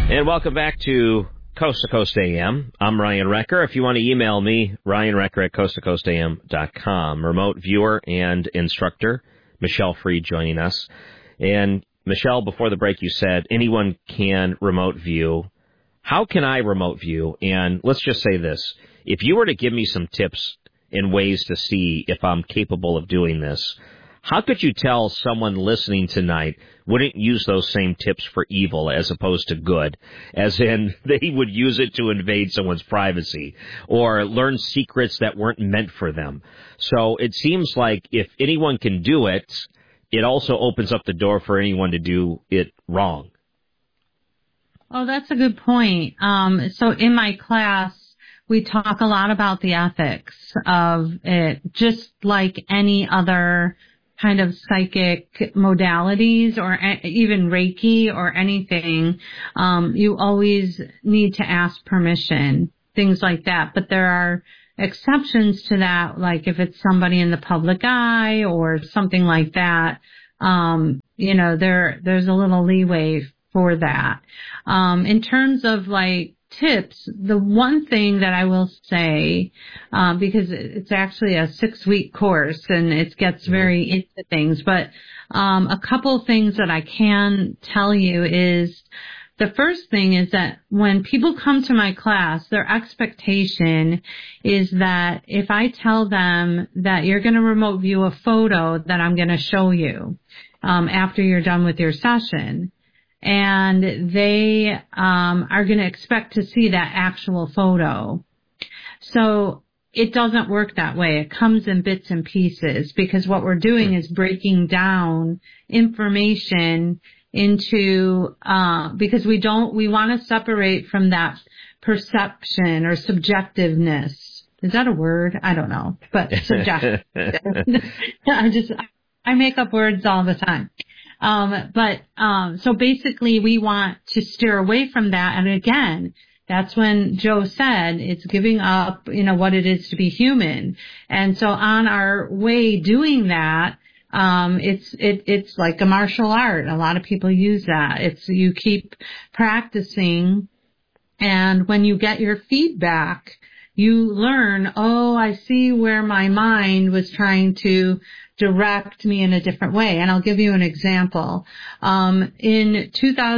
And welcome back to Coast to Coast AM. I'm Ryan Recker. If you want to email me, ryanrecker@coasttocoastam.com. Remote viewer and instructor, Michelle Freed joining us. And Michelle, before the break, you said anyone can remote view. How can I remote view? And let's just say this. If you were to give me some tips and ways to see if I'm capable of doing this, how could you tell someone listening tonight wouldn't use those same tips for evil as opposed to good, as in they would use it to invade someone's privacy or learn secrets that weren't meant for them? So it seems like if anyone can do it, it also opens up the door for anyone to do it wrong. Oh, that's a good point. So in my class, we talk a lot about the ethics of it, just like any other kind of psychic modalities or even Reiki or anything. You always need to ask permission, things like that. But there are exceptions to that, like if it's somebody in the public eye or something like that, there's a little leeway for that. In terms of like tips, the one thing that I will say, because it's actually a 6-week course and it gets very into things, but a couple things that I can tell you is the first thing is that when people come to my class, their expectation is that if I tell them that you're going to remote view a photo that I'm going to show you after you're done with your session, and they are going to expect to see that actual photo. So it doesn't work that way. It comes in bits and pieces because what we're doing is breaking down information into, because we want to separate from that perception or subjectiveness. Is that a word? I don't know, but subjective. I make up words all the time. So basically we want to steer away from that. And again, that's when Joe said it's giving up, what it is to be human. And so on our way doing that, it's like a martial art. A lot of people use that. You keep practicing, and when you get your feedback, you learn, I see where my mind was trying to direct me in a different way. And I'll give you an example. In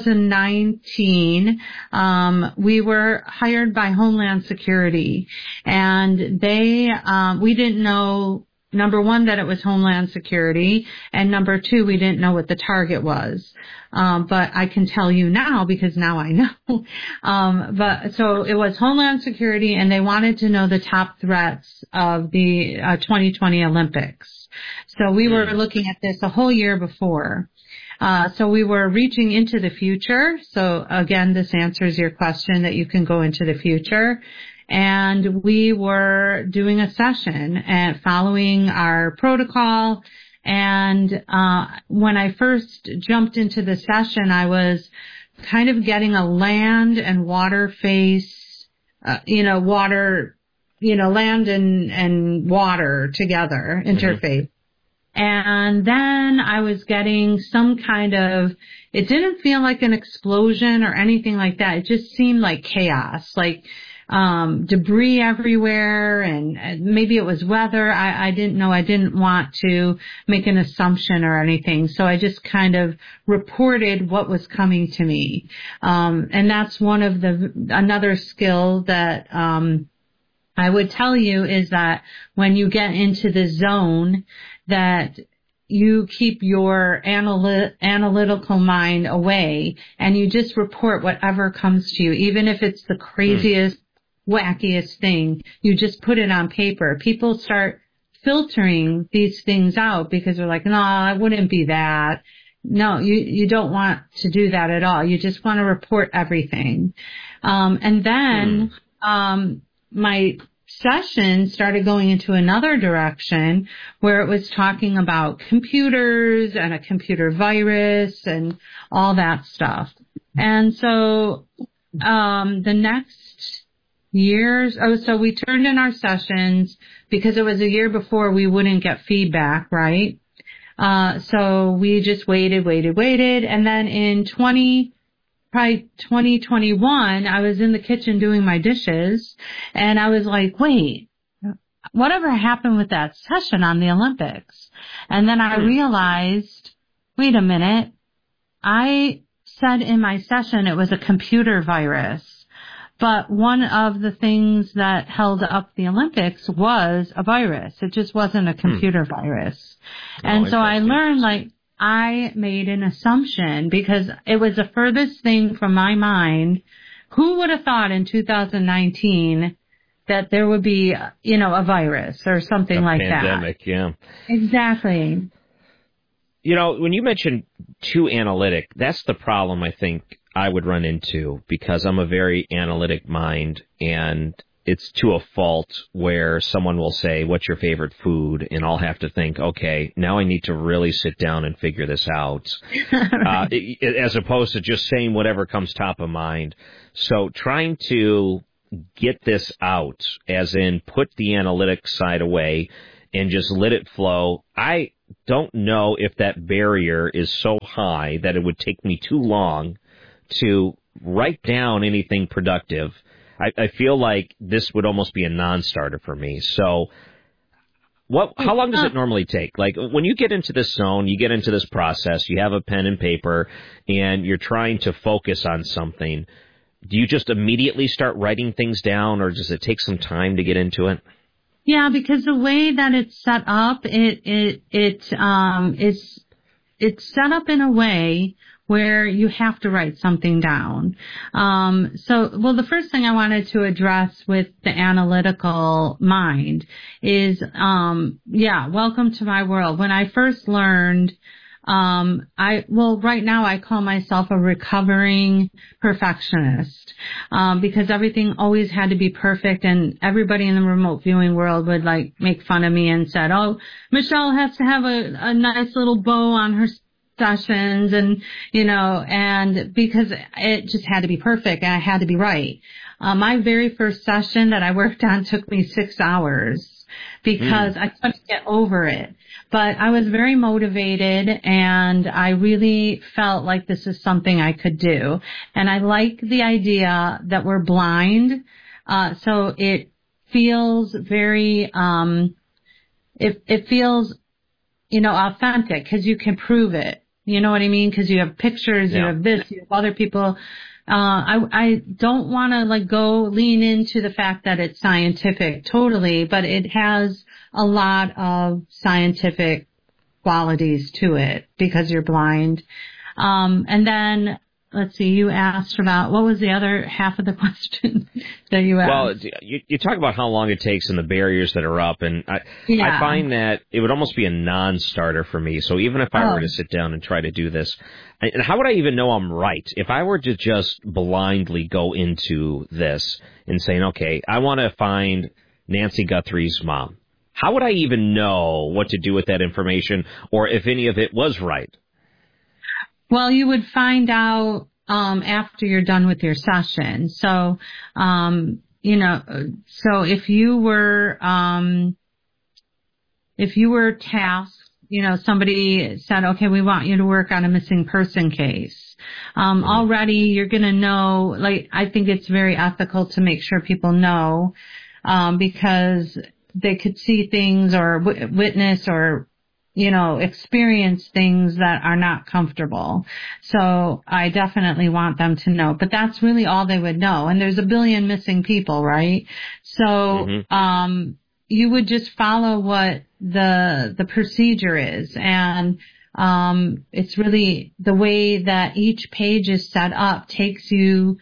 2019, we were hired by Homeland Security, and we didn't know, number one, that it was Homeland Security, and number two, we didn't know what the target was. But I can tell you now because now I know. So it was Homeland Security, and they wanted to know the top threats of the 2020 Olympics. So we were looking at this a whole year before. So we were reaching into the future. So again, this answers your question that you can go into the future. And we were doing a session and following our protocol. And when I first jumped into the session, I was kind of getting a land and water face, land and water together interface. And then I was getting some kind of, it didn't feel like an explosion or anything like that. It just seemed like chaos, like debris everywhere, and maybe it was weather. I didn't know. I didn't want to make an assumption or anything. So I just kind of reported what was coming to me. And that's another skill that I would tell you is that when you get into the zone, that you keep your analytical mind away and you just report whatever comes to you, even if it's the craziest, wackiest thing. You just put it on paper. People start filtering these things out because they're like, no, it wouldn't be that. No, you don't want to do that at all. You just want to report everything. And then my session started going into another direction where it was talking about computers and a computer virus and all that stuff. And so the next years, so we turned in our sessions because it was a year before we wouldn't get feedback, right? So we just waited. And then in 2020, probably 2021, I was in the kitchen doing my dishes, and I was like, wait, whatever happened with that session on the Olympics? And then I realized, wait a minute, I said in my session it was a computer virus. But one of the things that held up the Olympics was a virus. It just wasn't a computer virus. And so I learned, like, I made an assumption because it was the furthest thing from my mind. Who would have thought in 2019 that there would be, a virus or something like that? Pandemic, yeah. Exactly. When you mentioned too analytic, that's the problem I think I would run into, because I'm a very analytic mind, and it's to a fault where someone will say, what's your favorite food? And I'll have to think, okay, now I need to really sit down and figure this out, as opposed to just saying whatever comes top of mind. So trying to get this out, as in put the analytic side away and just let it flow. I don't know if that barrier is so high that it would take me too long to write down anything productive. I feel like this would almost be a non-starter for me. So how long does it normally take? Like, when you get into this zone, you get into this process, you have a pen and paper, and you're trying to focus on something, do you just immediately start writing things down, or does it take some time to get into it? Yeah, because the way that it's set up, it's set up in a way where you have to write something down. The first thing I wanted to address with the analytical mind is, welcome to my world. When I first learned, right now I call myself a recovering perfectionist, because everything always had to be perfect, and everybody in the remote viewing world would like make fun of me and said, oh, Michelle has to have a nice little bow on her sessions, and because it just had to be perfect and I had to be right. My very first session that I worked on took me 6 hours because I couldn't get over it. But I was very motivated, and I really felt like this is something I could do. And I like the idea that we're blind. So it feels very, it feels, authentic, because you can prove it. You know what I mean? Because you have pictures, you have this, you have other people. I don't want to go lean into the fact that it's scientific totally, but it has a lot of scientific qualities to it because you're blind. And then, let's see, you asked about, what was the other half of the question that you asked? Well, you talk about how long it takes and the barriers that are up, and I find that it would almost be a non-starter for me. So even if I were to sit down and try to do this, and how would I even know I'm right? If I were to just blindly go into this and saying, okay, I want to find Nancy Guthrie's mom, how would I even know what to do with that information, or if any of it was right? Well, you would find out after you're done with your session. So, so if you were tasked, somebody said, okay, we want you to work on a missing person case. Already you're going to know, I think it's very ethical to make sure people know, because they could see things or witness or, experience things that are not comfortable. So I definitely want them to know, but that's really all they would know. And there's a billion missing people, right? So, you would just follow what the procedure is. And, it's really the way that each page is set up takes you,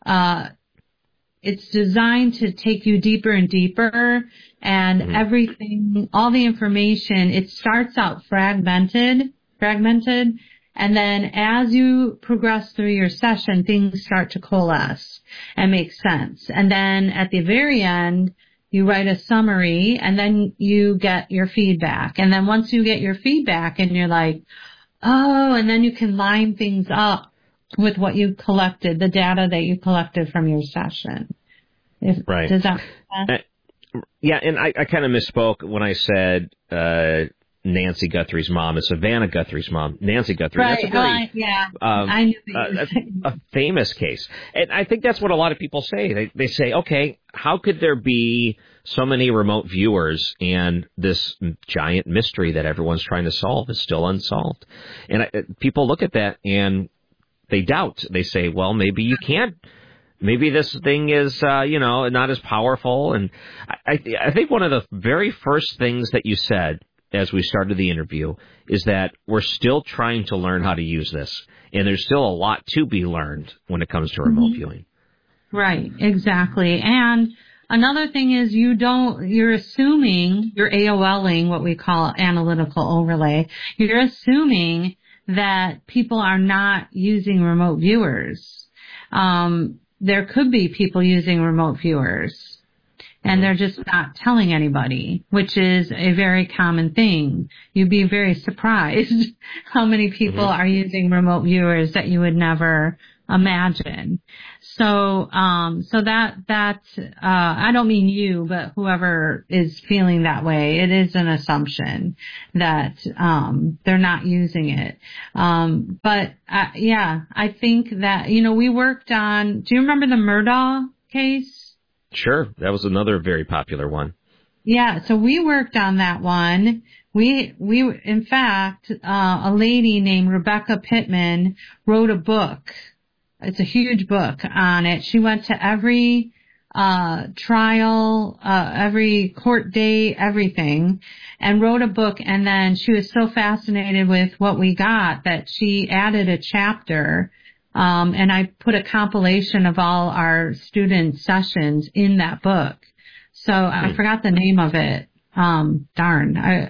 it's designed to take you deeper and deeper, and everything, all the information, it starts out fragmented, and then as you progress through your session, things start to coalesce and make sense. And then at the very end, you write a summary, and then you get your feedback. And then once you get your feedback and you're like, oh, and then you can line things up with what you collected, the data that you collected from your session. Does that make sense? Yeah, and I kind of misspoke when I said Nancy Guthrie's mom is Savannah Guthrie's mom, Nancy Guthrie. Right. That's a very, I knew that a famous case. And I think that's what a lot of people say. They say, okay, how could there be so many remote viewers and this giant mystery that everyone's trying to solve is still unsolved? And people look at that and they doubt. They say, well, maybe you can't. Maybe this thing is, not as powerful. And I think one of the very first things that you said as we started the interview is that we're still trying to learn how to use this. And there's still a lot to be learned when it comes to remote viewing. Right, exactly. And another thing is you're assuming, you're AOLing, what we call analytical overlay. You're assuming that people are not using remote viewers. There could be people using remote viewers, and they're just not telling anybody, which is a very common thing. You'd be very surprised how many people are using remote viewers that you would never imagine. So that I don't mean you, but whoever is feeling that way, it is an assumption that, they're not using it. But I think that, we worked on, do you remember the Murdaugh case? Sure. That was another very popular one. Yeah. So we worked on that one. We, in fact, a lady named Rebecca Pittman wrote a book. It's a huge book on it. She went to every trial, every court date, everything, and wrote a book. And then she was so fascinated with what we got that she added a chapter. And I put a compilation of all our student sessions in that book. So I forgot the name of it. Murdaugh,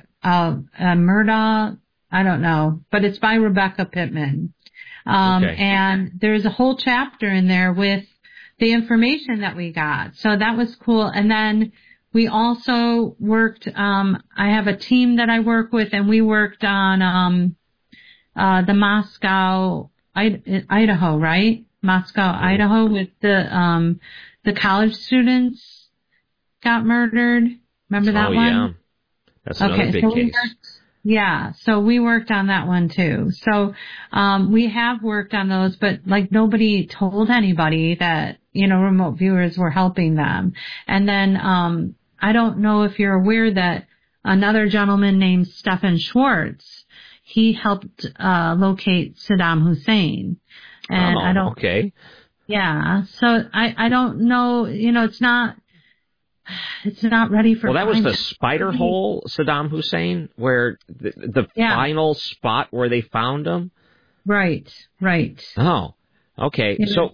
I don't know, but it's by Rebecca Pittman. And there's a whole chapter in there with the information that we got. So that was cool. And then we also worked, I have a team that I work with, and we worked on, the Moscow, Idaho, right? Moscow, Idaho, with the college students got murdered. Remember that one? Yeah. That's another big case. So we worked on that one too. So, we have worked on those, but nobody told anybody that, remote viewers were helping them. And then, I don't know if you're aware that another gentleman named Stephen Schwartz, he helped, locate Saddam Hussein. And okay. Yeah. So I don't know, it's not ready for. Well, that was the spider hole, Saddam Hussein, where the final spot where they found him. Right. Oh, okay. So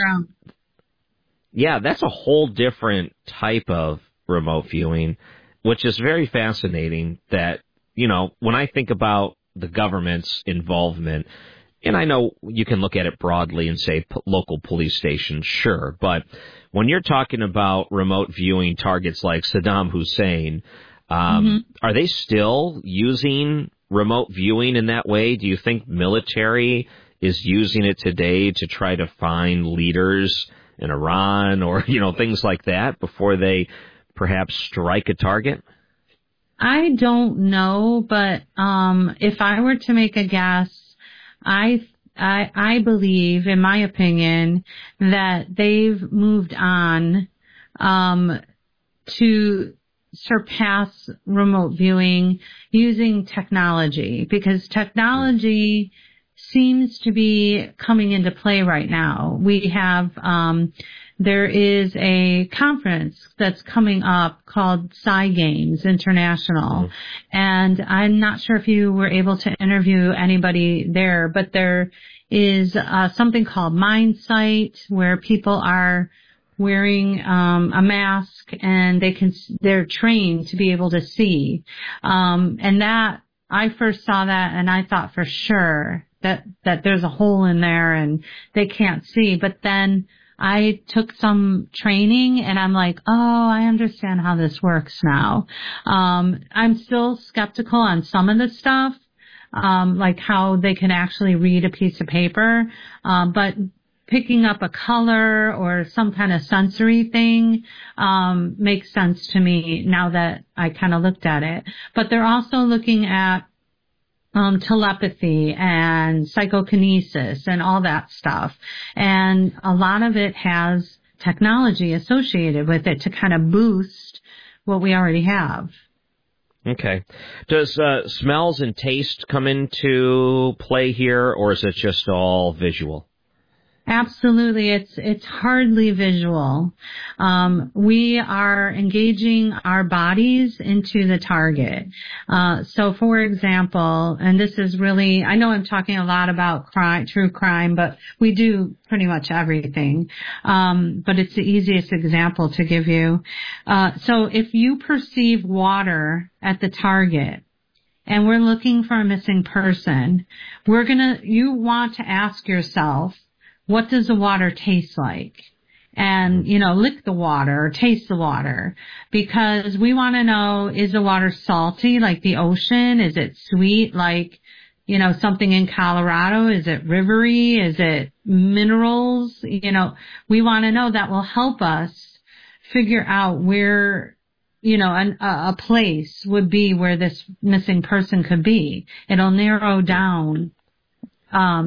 that's a whole different type of remote viewing, which is very fascinating. That when I think about the government's involvement, and I know you can look at it broadly and say local police stations, sure, but when you're talking about remote viewing targets like Saddam Hussein, are they still using remote viewing in that way? Do you think military is using it today to try to find leaders in Iran or, things like that before they perhaps strike a target? I don't know, but if I were to make a guess, I believe, in my opinion, that they've moved on to surpass remote viewing using technology, because technology seems to be coming into play right now. We have there is a conference that's coming up called Cygames International. And I'm not sure if you were able to interview anybody there, but there is something called MindSight, where people are wearing a mask and they're trained to be able to see. And that, I first saw that and I thought for sure that there's a hole in there and they can't see. But then I took some training and I'm like, oh, I understand how this works now. I'm still skeptical on some of the stuff, like how they can actually read a piece of paper. But picking up a color or some kind of sensory thing makes sense to me now that I kind of looked at it. But they're also looking at telepathy and psychokinesis and all that stuff. And a lot of it has technology associated with it to kind of boost what we already have. Okay. Does smells and taste come into play here, or is it just all visual? Absolutely. It's hardly visual. We are engaging our bodies into the target. So for example, and this is really, I know I'm talking a lot about true crime, but we do pretty much everything. But it's the easiest example to give you. So if you perceive water at the target, and we're looking for a missing person, you want to ask yourself, what does the water taste like? And, lick the water or taste the water, because we want to know, is the water salty like the ocean? Is it sweet like, something in Colorado? Is it rivery? Is it minerals? We want to know. That will help us figure out where, a place would be where this missing person could be. It'll narrow down